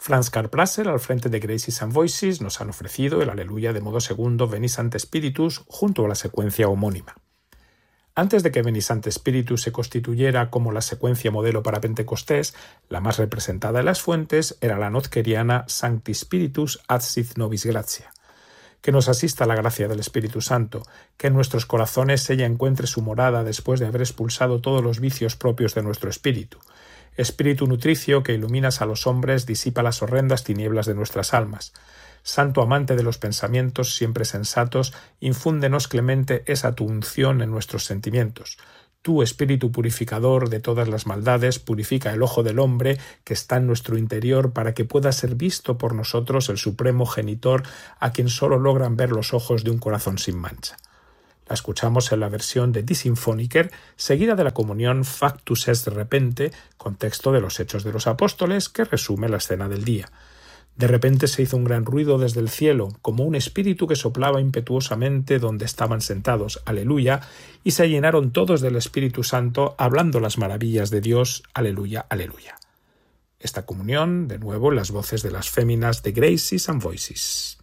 Franz Karl-Prasser, al frente de Graces and Voices, nos han ofrecido el Aleluya de modo segundo Veni Sancte Spiritus junto a la secuencia homónima. Antes de que Veni Sancte Spiritus se constituyera como la secuencia modelo para Pentecostés, la más representada en las fuentes era la nozkeriana Sancti Spiritus adsit nobis gratia. Que nos asista la gracia del Espíritu Santo, que en nuestros corazones ella encuentre su morada después de haber expulsado todos los vicios propios de nuestro espíritu. Espíritu nutricio que iluminas a los hombres, disipa las horrendas tinieblas de nuestras almas. Santo amante de los pensamientos siempre sensatos, infúndenos clemente esa tu unción en nuestros sentimientos. Tú, Espíritu purificador de todas las maldades, purifica el ojo del hombre que está en nuestro interior para que pueda ser visto por nosotros el supremo genitor a quien sólo logran ver los ojos de un corazón sin mancha. La escuchamos en la versión de Die Symphoniker, seguida de la comunión Factus est repente, contexto de los Hechos de los Apóstoles, que resume la escena del día. De repente se hizo un gran ruido desde el cielo, como un espíritu que soplaba impetuosamente donde estaban sentados, aleluya, y se llenaron todos del Espíritu Santo, hablando las maravillas de Dios, aleluya, aleluya. Esta comunión, de nuevo, en las voces de las féminas de Graces and Voices.